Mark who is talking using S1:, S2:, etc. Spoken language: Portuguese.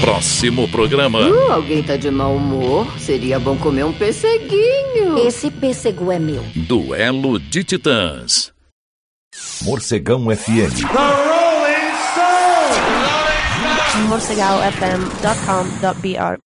S1: Próximo programa.
S2: Alguém tá de mau humor? Seria bom comer um pêsseguinho.
S3: Esse pêssego é meu.
S1: Duelo de Titãs.
S4: Morcegão FM.
S5: morcegaufm.com.br